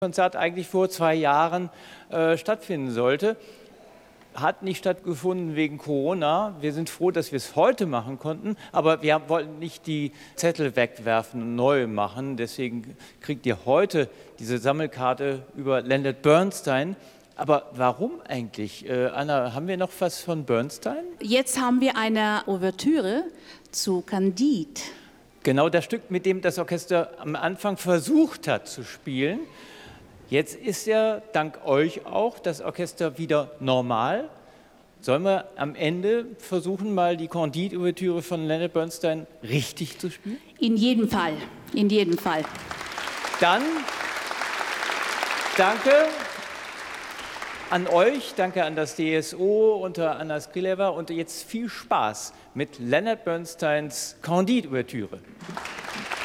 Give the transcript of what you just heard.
Konzert eigentlich vor 2 Jahren stattfinden sollte. Hat nicht stattgefunden wegen Corona. Wir sind froh, dass wir es heute machen konnten, aber wir wollten nicht die Zettel wegwerfen und neu machen. Deswegen kriegt ihr heute diese Sammelkarte über Leonard Bernstein. Aber warum eigentlich? Anna, haben wir noch was von Bernstein? Jetzt haben wir eine Ouvertüre zu Candide. Genau das Stück, mit dem das Orchester am Anfang versucht hat zu spielen. Jetzt ist ja dank euch auch das Orchester wieder normal. Sollen wir am Ende versuchen, mal die Candide-Ouvertüre von Leonard Bernstein richtig zu spielen? In jedem Fall, in jedem Fall. Dann danke an euch, danke an das DSO unter Anna Skrileva und jetzt viel Spaß mit Leonard Bernsteins Candide-Ouvertüre.